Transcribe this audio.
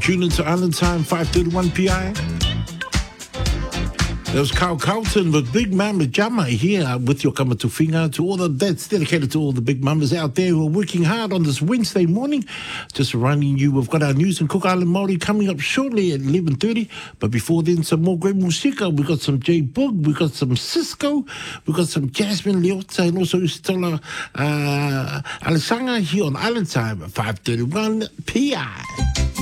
Tune into Island Time, 5:31 p.m. That was Carl Carlton with Big Mama Jama here with your Kamatuwhinga. To all that's dedicated to all the big mamas out there who are working hard on this Wednesday morning. Just reminding you, we've got our news in Cook Island Māori coming up shortly at 11:30. But before then, some more great musika. We've got some J Boog, we've got some Cisco, we've got some Jasmine Leota, and also Stella Alessanga here on Island Time at 5:31 p.m.